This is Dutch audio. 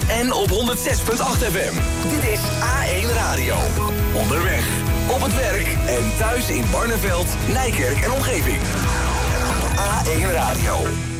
en op 106.8 FM. Dit is A1 Radio. Onderweg, op het werk en thuis in Barneveld, Nijkerk en omgeving. A1 Radio.